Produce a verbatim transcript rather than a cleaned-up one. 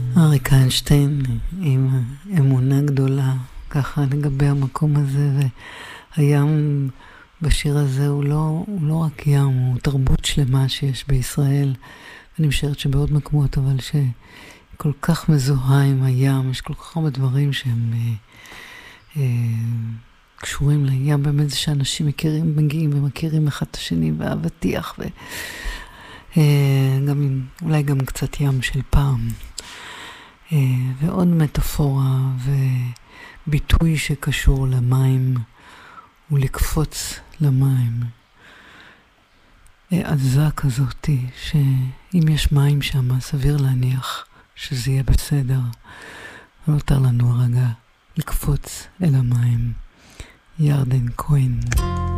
אריק איינשטיין עם אמונה גדולה ככה לגבי המקום הזה, והים בשיר הזה הוא לא, הוא לא רק ים, הוא תרבות שלמה שיש בישראל. אני משערת שבעוד מקומות, אבל שכל כך מזוהה עם הים, יש כל כך הרבה דברים שהם אה, אה, קשורים לים, באמת זה שאנשים מכירים, מגיעים ומכירים אחד את השני, ואבטיח, ו, אה, גם, אולי גם קצת ים של פעם. אה, ועוד מטאפורה וביטוי שקשור למים, ולקפוץ למים. עזה כזאת, שאם יש מים שם, סביר להניח שזה יהיה בסדר. ונותר לנו הרגע לקפוץ אל המים. ירדן כהן.